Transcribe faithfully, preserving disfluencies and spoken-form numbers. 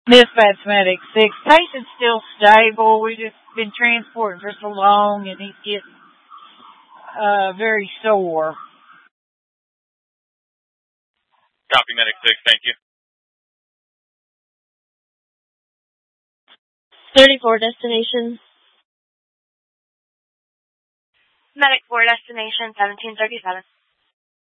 Dispatch Medic six. Patient's still stable. We've just been transporting for so long and he's getting uh, very sore. Copy, Medic six. Thank you. thirty-four destination. Medic four destination seventeen thirty-seven.